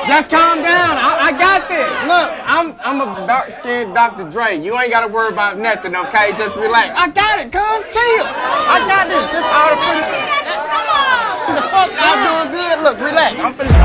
Just calm down. I got this. Look, I'm a dark-skinned Dr. Dre. You ain't got to worry about nothing, okay? Just relax. I got it, cuz. Chill. I got this. Just all the pretty... The fuck? I'm doing good. Look, relax. I'm finna...